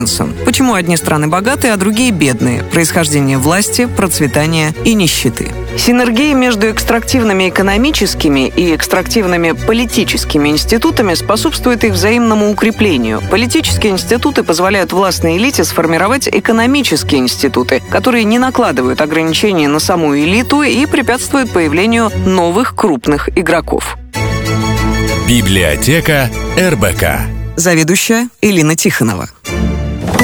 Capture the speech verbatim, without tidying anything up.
Почему одни страны богатые, а другие бедные? Происхождение власти, процветания и нищеты. Синергия между экстрактивными экономическими и экстрактивными политическими институтами способствует их взаимному укреплению. Политические институты позволяют властной элите сформировать экономические институты, которые не накладывают ограничения на саму элиту и препятствуют появлению новых крупных игроков. Библиотека эр бэ ка. Заведующая Элина Тихонова.